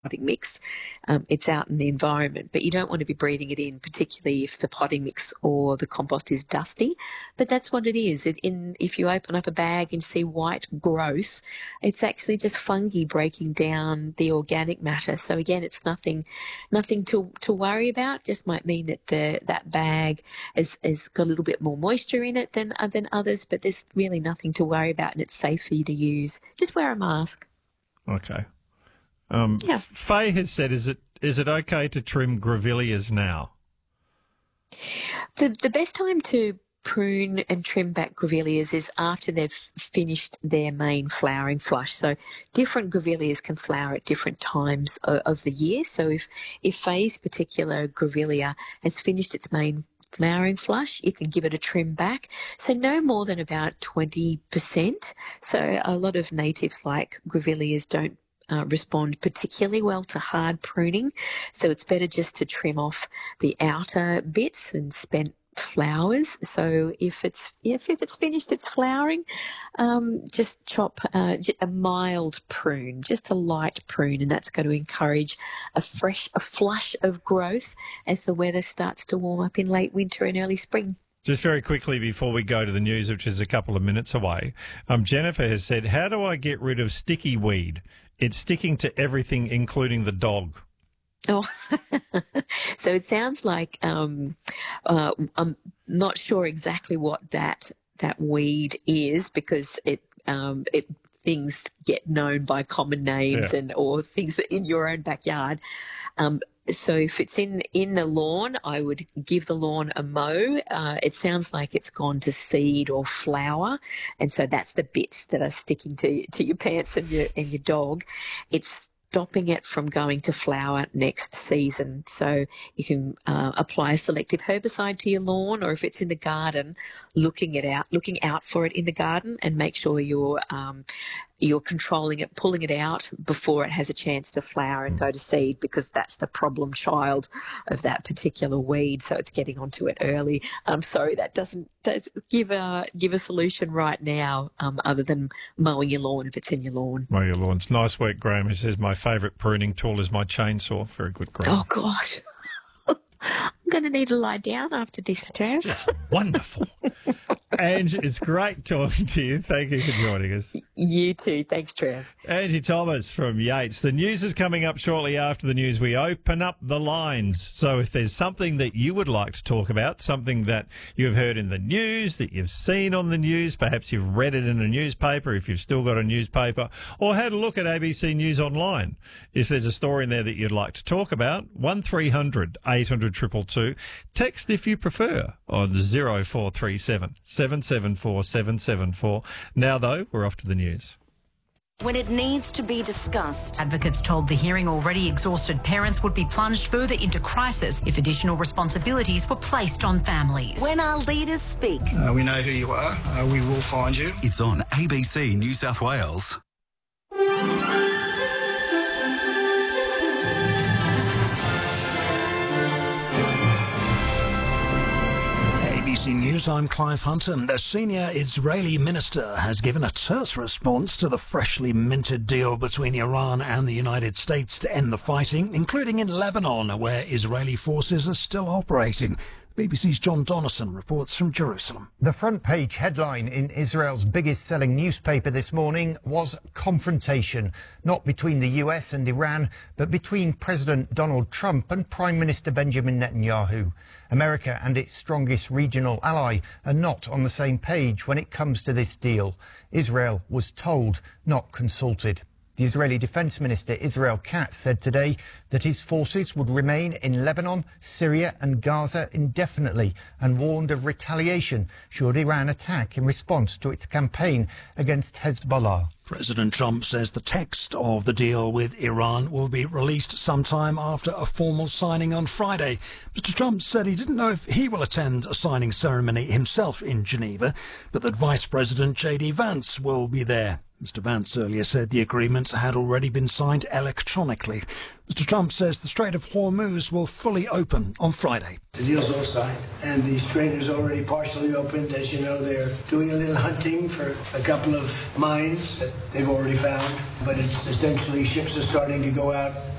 potting mix. It's out in the environment, but you don't want to be breathing it in, particularly if the potting mix or the compost is dusty. But that's what it is. If you open up a bag and see white growth, it's actually just fungi breaking down the organic matter. So again, it's nothing to worry about. Just might mean that that bag has got a little bit more moisture in it than others, but there's really nothing to worry about, and it's safe for you to use. Just wear a mask. Okay. Yeah. Faye has said, is it okay to trim grevilleas now? The best time to prune and trim back grevilleas is after they've finished their main flowering flush. So different grevilleas can flower at different times of the year. So if Faye's particular grevillea has finished its main flowering flush, you can give it a trim back. So no more than about 20%. So a lot of natives like grevilleas don't respond particularly well to hard pruning. So it's better just to trim off the outer bits and spent flowers. So if it's finished its flowering, just chop a mild prune, just a light prune, and that's going to encourage a flush of growth as the weather starts to warm up in late winter and early spring. Just very quickly before we go to the news, which is a couple of minutes away, Jennifer has said, how do I get rid of sticky weed? It's sticking to everything, including the dog. Oh, so it sounds like I'm not sure exactly what that weed is, because things get known by common names or things in your own backyard. So if it's in the lawn, I would give the lawn a mow. It sounds like it's gone to seed or flower, and so that's the bits that are sticking to your pants and your dog. It's stopping it from going to flower next season. So you can apply a selective herbicide to your lawn, or if it's in the garden, looking out for it in the garden, and make sure you're controlling it, pulling it out before it has a chance to flower and go to seed, because that's the problem child of that particular weed. So it's getting onto it early. I'm sorry, that doesn't give a solution right now, other than mowing your lawn if it's in your lawn. Mow your lawns. Nice work, Graham. He says, my favourite pruning tool is my chainsaw. Very good, Graham. Oh, God. I'm going to need to lie down after this, Trev. Just wonderful. Ange, it's great talking to you. Thank you for joining us. You too. Thanks, Trev. Angie Thomas from Yates. The news is coming up shortly after the news. We open up the lines. So if there's something that you would like to talk about, something that you've heard in the news, that you've seen on the news, perhaps you've read it in a newspaper, if you've still got a newspaper, or had a look at ABC News Online. If there's a story in there that you'd like to talk about, 1300 800 222. Text if you prefer on 0437 774 774. Now, though, we're off to the news. When it needs to be discussed. Advocates told the hearing already exhausted parents would be plunged further into crisis if additional responsibilities were placed on families. When our leaders speak. We know who you are. We will find you. It's on ABC New South Wales. ABC News, I'm Clive Hunter. The senior Israeli minister has given a terse response to the freshly minted deal between Iran and the United States to end the fighting, including in Lebanon, where Israeli forces are still operating. BBC's John Donnison reports from Jerusalem. The front page headline in Israel's biggest selling newspaper this morning was confrontation, not between the US and Iran, but between President Donald Trump and Prime Minister Benjamin Netanyahu. America and its strongest regional ally are not on the same page when it comes to this deal. Israel was told, not consulted. The Israeli Defense Minister Israel Katz said today that his forces would remain in Lebanon, Syria and Gaza indefinitely, and warned of retaliation should Iran attack in response to its campaign against Hezbollah. President Trump says the text of the deal with Iran will be released sometime after a formal signing on Friday. Mr. Trump said he didn't know if he will attend a signing ceremony himself in Geneva, but that Vice President J.D. Vance will be there. Mr. Vance earlier said the agreement had already been signed electronically. Mr. Trump says the Strait of Hormuz will fully open on Friday. The deal's all signed, and the strait is already partially opened. As you know, they're doing a little hunting for a couple of mines that they've already found, but it's essentially ships are starting to go out